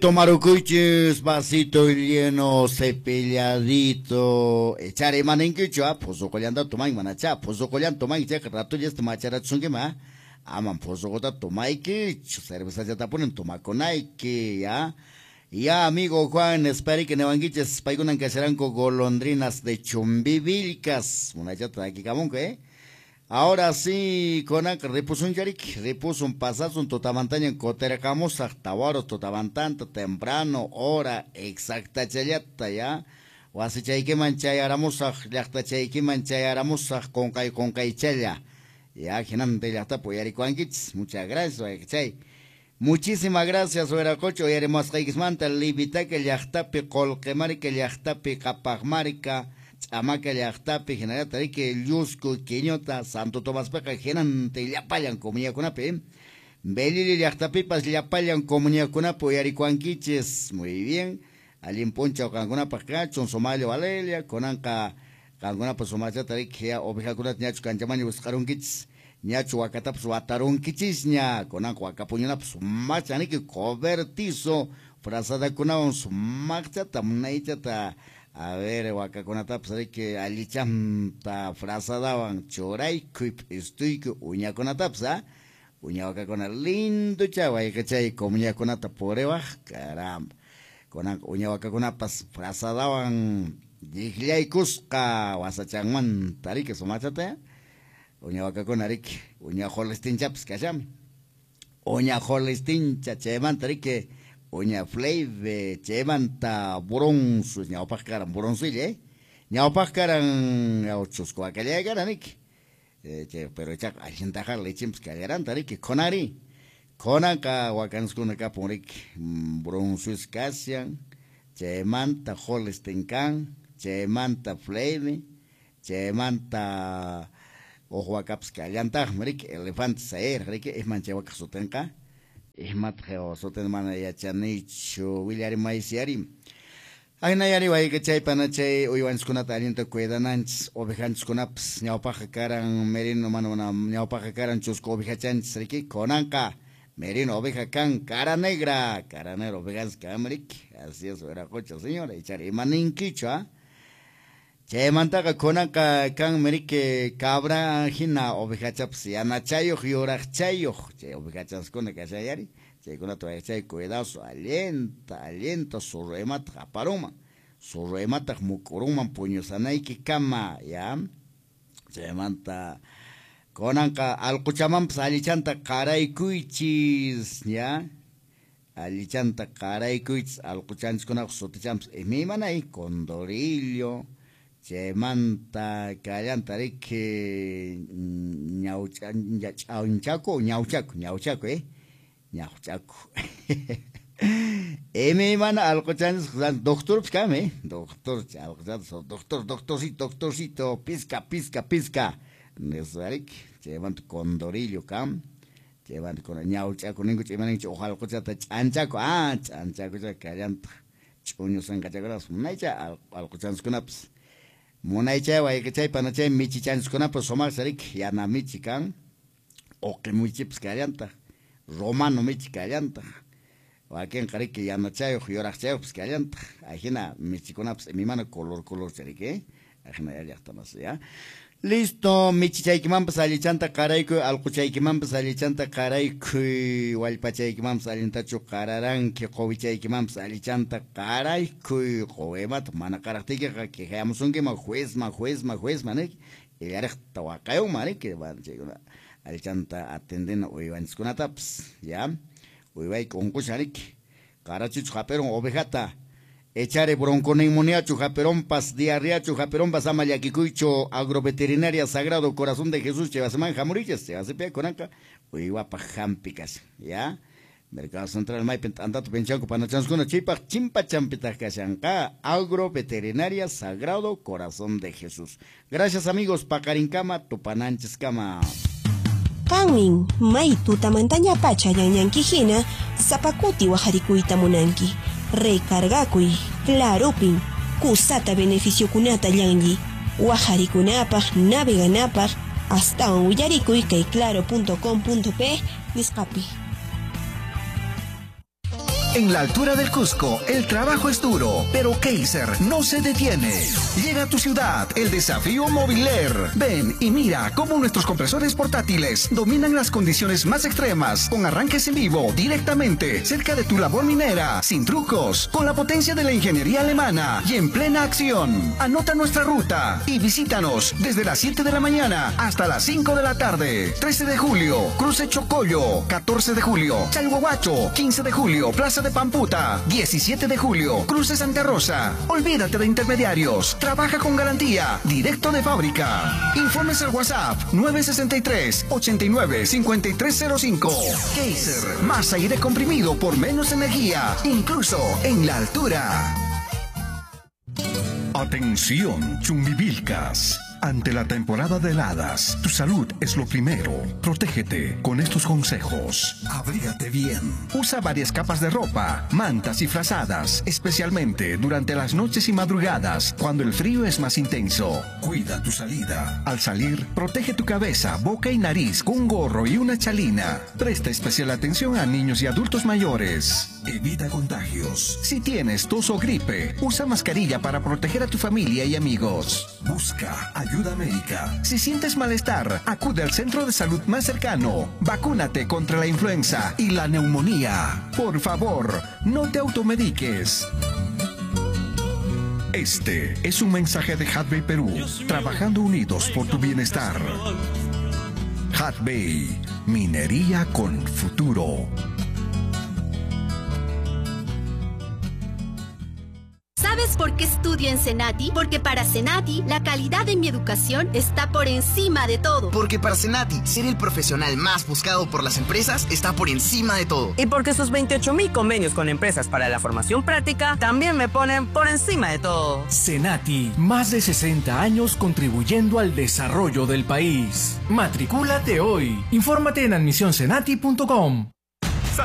Tomarucuchis, vasito lleno, cepilladito, echar mano en quichua, pozo coleando tomai manacha, pozo coleando tomai, ya que rato ya este machara chungema, aman pozo gota tomai que, cerveza ya taponen tomaconai que ya amigo Juan, espero que nevanguiches, paigunan que serán con golondrinas de chumbivilcas, una chata aquí camón que, ahora sí, Conac repuso un yarik, repuso un pasazo, un totamantaña en coteracamos hasta ahora, totamantanta, temprano, hora exacta chayata ya. O así chayque manchayaramos, yacta chayque manchayaramos con kai chaya. Ya, genante yacta poyaricuanquits, muchas gracias, chay. Muchísimas gracias, Veracocho, y haremos Reixmanta, Libita, que yactape, colquemarica, yactape, capagmarica. Amaca llaqtapi general tarike Llusco Queñota Santo Tomás Peca genante llapayan comuniacunape Belili llaqtapipas llapayan comuniacunapo yaricuanquiches muy bien alin poncha cangunapa cachon Somalia Valeria conanca cangunapa Somalia tarike oveja kunat ñachu canchamaño buscarunquiches ñachu wakatapus watarunquiches ña conanca wakapuñunapus machaniki cobertizo frazada kunawan sumachata munaichata. A ver, Huacaconata, pues hay que alichanta frazadaban choray, cuip, estoy uña con atapsa, uña Huacacona lindo chava, y que chay, comuña con ata poreba, caramba, con uña Huacacona, pues frazadaban, diglay cusca, wasachangman, tarik, somachate, uña Huacacona, rik, uña holestin chaps, cacham, uña holestin chacheman, tarik, uña flave chevanta bronzos ñawpajkaran bronzille ñawpajkaran chusco aquellaganik pero chak allintajar lechimps kagaran tarik konari konaka wakanskuna porik bronzos kasian chemanta holstenkan chemanta flave chemanta ohuacaps kallantaj marik elefant saer rik es manchewak sotenka Ismatgeo soten mana ya chanicho William Maisiari. Aina yari wai que chay panachay uyans kunata aliento cuidananch obejans kunaps ñawpaja karan merino mano ñawpaja karan chusco obejachans riki konanka merino oveja kan cara negra cara negra obejans kamrik así es era cocha señora echar manin quichua Chemantaka konanka kan merike cabra hina ovejachaps yanachayo yorachchayo che ovejachas konaka chayari che kona to chay cuidado alienta su remata paroma su remata mukuruma puñosanaiki kama ya chemanta konanka alquchaman salichanta qaraykuichis ya alichanta qaraykuichis alquchans konaka sotichams emimanay condorillo Chemanta callanta que ñauchaco, ñauchaco. Mi mana algo chans doctor pskame, doctorcito, pisca. Nesarik, chemant condorillo cam, chemant con ñauchaco, ningo chemanich ojalá cochata chanchaco, chanchaco callanta, chuño sangachagras, naicha algo chans conaps. Munaychay waykachay panachay michichanskuna pues somar sarik yana michikan oqi michips kallanta romano michi kallanta wakin qarik yanachay yoraqchay pues kallanta ajina michikuna pues mi mano color sarik ajina ya llaqtamas ya listo michichaykiman pues alichanta qarayku alquchaykiman pues alichanta qarayku wallpachaykiman pues alintachu qararanki qowichaykiman pues alichanta qarayku qowemat mana qaraqtiykiqa qihayamusunkima juez manik illaraqta waqayun manik alichanta atendena uywaniskunatapas ya uywayki unqusharik qarachichu hapiron ovejata Echare bronconeumonía chujaperompas, diarrea chujaperompas, amayaquicuicho, agroveterinaria Sagrado Corazón de Jesús, Chevasemán, Jamuriches, Chevasepia, Conanca, Uiguapa, Jampicas, ¿ya? Mercado Central Maipen, Andato Penchaco, Panachanscuna, Chipa, Chimpa, Champita, Cashanca, Agroveterinaria Sagrado Corazón de Jesús. Gracias, amigos, Pacarincama, Tupananches Cama. Kangmin, Mai Tutamantaña Pacha, Yanquijina, Zapacuti, Huajarikuita Munanki. Recargacui, Claropin, Kusata beneficio kunata yangi, Waharikunapaj, naveganapaj, hasta un Uyarikuy kay claro.com.p, Niscapi. En la altura del Cusco, el trabajo es duro, pero Kaiser no se detiene. Llega a tu ciudad el desafío Mobiler. Ven y mira cómo nuestros compresores portátiles dominan las condiciones más extremas, con arranques en vivo, directamente, cerca de tu labor minera, sin trucos, con la potencia de la ingeniería alemana y en plena acción. Anota nuestra ruta y visítanos desde las 7 de la mañana hasta las 5 de la tarde. 13 de julio, Cruce Chocollo. 14 de julio, Chalhuahuacho. 15 de julio, Plaza de Pamputa. 17 de julio, Cruce Santa Rosa. Olvídate de intermediarios. Trabaja con garantía, directo de fábrica. Informes al WhatsApp 963-89-5305. Kaiser, más aire comprimido por menos energía, incluso en la altura. Atención, Chumbivilcas. Ante la temporada de heladas, tu salud es lo primero. Protégete con estos consejos. Abrígate bien. Usa varias capas de ropa, mantas y frazadas, especialmente durante las noches y madrugadas, cuando el frío es más intenso. Cuida tu salida. Al salir, protege tu cabeza, boca y nariz con un gorro y una chalina. Presta especial atención a niños y adultos mayores. Evita contagios. Si tienes tos o gripe, usa mascarilla para proteger a tu familia y amigos. Busca ayuda médica. Si sientes malestar, acude al centro de salud más cercano. Vacúnate contra la influenza y la neumonía. Por favor, no te automediques. Este es un mensaje de Hudbay Perú, trabajando unidos por tu bienestar. Hudbay, minería con futuro. ¿Sabes por qué estudio en Senati? Porque para Senati, la calidad de mi educación está por encima de todo. Porque para Senati, ser el profesional más buscado por las empresas está por encima de todo. Y porque sus 28.000 convenios con empresas para la formación práctica también me ponen por encima de todo. Senati, más de 60 años contribuyendo al desarrollo del país. Matricúlate hoy. Infórmate en admisionsenati.com.